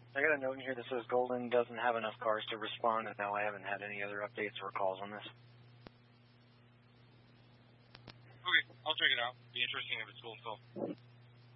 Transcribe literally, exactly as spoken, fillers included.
I got a note in here that says Golden doesn't have enough cars to respond, and now I haven't had any other updates or calls on this. Okay, I'll check it out. Be interesting if it's full fill.